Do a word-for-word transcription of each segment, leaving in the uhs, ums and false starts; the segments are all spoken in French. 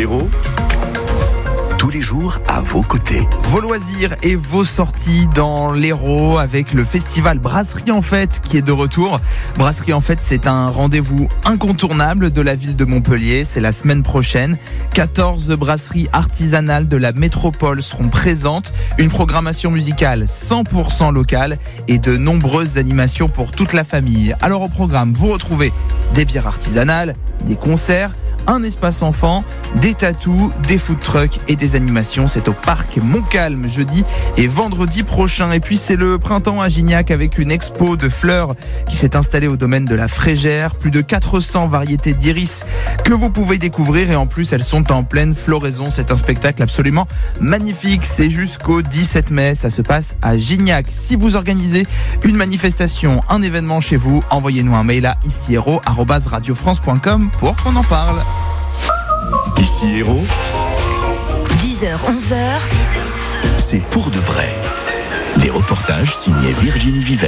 Hérault, tous les jours à vos côtés. Vos loisirs et vos sorties dans l'Hérault avec le festival Brasserie en Fête qui est de retour. Brasserie en Fête, c'est un rendez-vous incontournable de la ville de Montpellier. C'est la semaine prochaine. quatorze brasseries artisanales de la métropole seront présentes. Une programmation musicale cent pour cent locale et de nombreuses animations pour toute la famille. Alors au programme, vous retrouvez des bières artisanales, des concerts, un espace enfant, des tatous, des food trucks et des animations. C'est au parc Montcalm jeudi et vendredi prochain. Et puis c'est le printemps à Gignac avec une expo de fleurs qui s'est installée au domaine de la Frégère. Plus de quatre cents variétés d'iris que vous pouvez découvrir et en plus elles sont en pleine floraison. C'est un spectacle absolument magnifique. C'est jusqu'au dix-sept mai. Ça se passe à Gignac. Si vous organisez une manifestation, un événement chez vous, envoyez-nous un mail à ici hérault arobase radio france point com pour qu'on en parle. Ici Hérault, dix heures, onze heures, c'est pour de vrai. Des reportages signés Virginie Vives.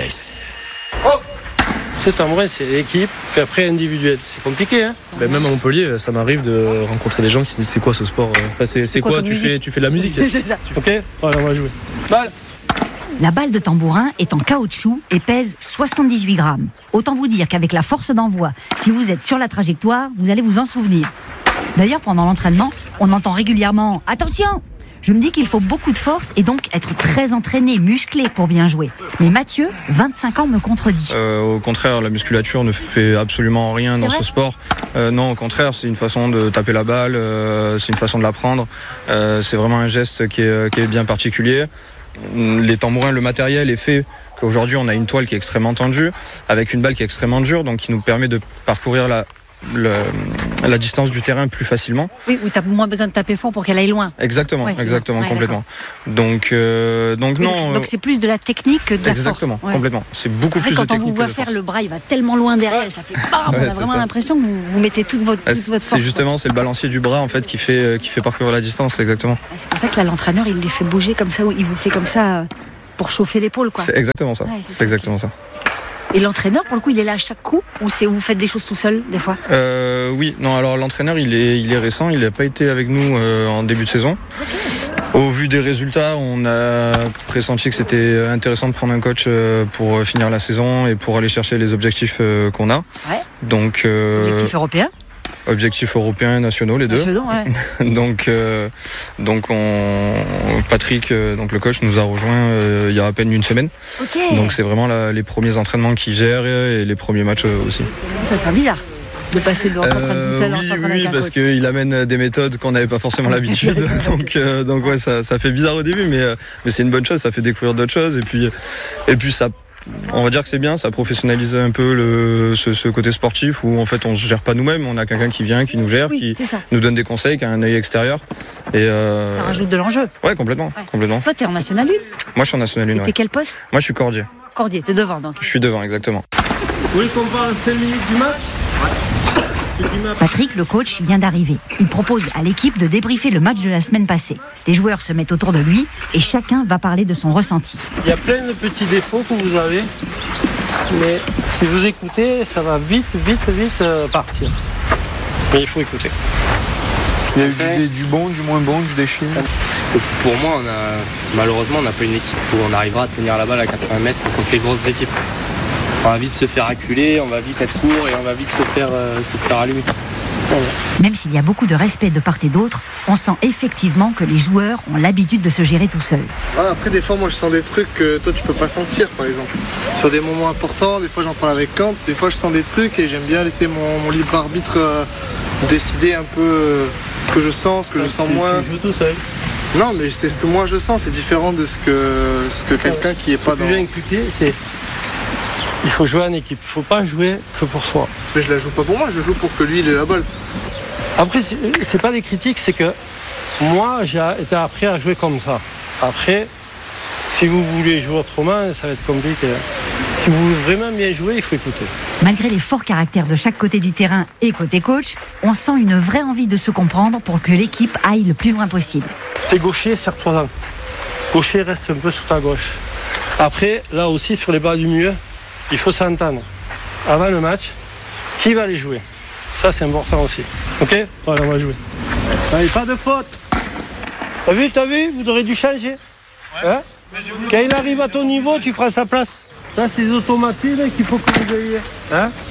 Oh, c'est en vrai, c'est l'équipe, puis après individuel. C'est compliqué, hein. Ben même à Montpellier, ça m'arrive de rencontrer des gens qui disent c'est quoi ce sport, enfin, c'est, c'est quoi, quoi tu, fais, tu fais de la musique. C'est ça. Ok, voilà, on va jouer. Balle. La balle de tambourin est en caoutchouc et pèse soixante-dix-huit grammes. Autant vous dire qu'avec la force d'envoi, si vous êtes sur la trajectoire, vous allez vous en souvenir. D'ailleurs, pendant l'entraînement, on entend régulièrement « Attention !» Je me dis qu'il faut beaucoup de force et donc être très entraîné, musclé pour bien jouer. Mais Mathieu, vingt-cinq ans, me contredit. Euh, au contraire, la musculature ne fait absolument rien c'est dans vrai ce sport. Euh, non, au contraire, c'est une façon de taper la balle, euh, c'est une façon de la prendre. Euh, c'est vraiment un geste qui est, qui est bien particulier. Les tambourins, le matériel est fait qu'aujourd'hui on a une toile qui est extrêmement tendue avec une balle qui est extrêmement dure, donc qui nous permet de parcourir la, le, la distance du terrain plus facilement. Oui, où tu as moins besoin de taper fort pour qu'elle aille loin. Exactement, ouais, exactement, ouais, complètement. Donc, euh, donc oui, non. Donc, donc c'est plus de la technique que de la exactement, force. Ouais. complètement. C'est beaucoup c'est plus vrai, de quand technique. on vous voit faire le bras, il va tellement loin derrière, ça fait bam, ouais, on a vraiment ça. l'impression que vous, vous mettez toute votre, toute c'est, votre force. C'est justement, c'est le balancier du bras en fait qui fait, qui fait parcourir la distance, exactement. C'est pour ça que là, l'entraîneur, il les fait bouger comme ça, il vous fait comme ça pour chauffer l'épaule, quoi. C'est exactement ça. Ouais, c'est, c'est ça. exactement ça. Et l'entraîneur, pour le coup, il est là à chaque coup ou c'est où vous faites des choses tout seul des fois? euh, Oui, non. Alors l'entraîneur, il est, il est récent. Il n'a pas été avec nous euh, en début de saison. Okay. Au vu des résultats, on a pressenti que c'était intéressant de prendre un coach euh, pour finir la saison et pour aller chercher les objectifs euh, qu'on a. Ouais. Donc euh, objectifs européens. Objectifs européens et nationaux, les deux. Nationaux, ouais. donc, euh, donc on, Patrick, euh, donc le coach, nous a rejoint euh, il y a à peine une semaine. Okay. Donc c'est vraiment la, les premiers entraînements qu'il gère et les premiers matchs euh, aussi. Ça va faire bizarre de passer devant s'entraîner euh, tout seul oui, en s'entraînant oui, avec un parce coach. qu'il amène des méthodes qu'on n'avait pas forcément l'habitude. donc, euh, donc ouais, ça, ça fait bizarre au début, mais, euh, mais c'est une bonne chose. Ça fait découvrir d'autres choses et puis, et puis ça. On va dire que c'est bien, ça professionnalise un peu le, ce, ce côté sportif où en fait on se gère pas nous-mêmes, on a quelqu'un qui vient, qui nous gère, oui, qui nous donne des conseils, qui a un œil extérieur. Et euh... ça rajoute de l'enjeu. Ouais, complètement, ouais. complètement. Toi, t'es en National un? Moi, je suis en National un. Et ouais. t'es quel poste? Moi, je suis cordier. Cordier, t'es devant donc. Je suis devant, exactement. Vous voulez qu'on parle cinq minutes du match? Patrick, le coach, vient d'arriver. Il propose à l'équipe de débriefer le match de la semaine passée. Les joueurs se mettent autour de lui et chacun va parler de son ressenti. Il y a plein de petits défauts que vous avez, mais si vous écoutez, ça va vite, vite, vite euh, partir. Mais il faut écouter. Il y a eu du, du bon, du moins bon, du déchet. Pour moi, on a, malheureusement, on n'a pas une équipe où on arrivera à tenir la balle à quatre-vingts mètres contre les grosses équipes. On va vite se faire acculer, on va vite être court et on va vite se faire, euh, se faire allumer. Voilà. Même s'il y a beaucoup de respect de part et d'autre, on sent effectivement que les joueurs ont l'habitude de se gérer tout seuls. Voilà, après, des fois, moi, je sens des trucs que toi, tu peux pas sentir, par exemple. Sur des moments importants, des fois, j'en parle avec Kant, des fois, je sens des trucs et j'aime bien laisser mon, mon libre arbitre euh, décider un peu euh, ce que je sens, ce que ouais, je sens tu, moins. Tu joues tout seul. Non, mais c'est ce que moi, je sens, c'est différent de ce que, ce que quelqu'un qui est pas ce dans... Ce que je viens expliquer, c'est... Il faut jouer en équipe, il ne faut pas jouer que pour soi. Mais je la joue pas pour moi, je joue pour que lui il ait la balle. Après, c'est, c'est pas des critiques, c'est que moi j'ai été appris à jouer comme ça. Après, si vous voulez jouer autrement, ça va être compliqué. Si vous voulez vraiment bien jouer, il faut écouter. Malgré les forts caractères de chaque côté du terrain et côté coach, on sent une vraie envie de se comprendre pour que l'équipe aille le plus loin possible. T'es gaucher, serre-toi-en. Gaucher, reste un peu sur ta gauche. Après, là aussi, sur les balles du milieu, il faut s'entendre. Avant le match, qui va les jouer? Ça, c'est important aussi. Ok? Voilà, on va jouer. Allez, pas de faute. T'as vu, t'as vu? Vous aurez dû changer. Ouais. Hein? Quand il arrive à ton niveau, tu prends sa place. Ça, c'est les automatismes qu'il faut que vous ayez. Hein?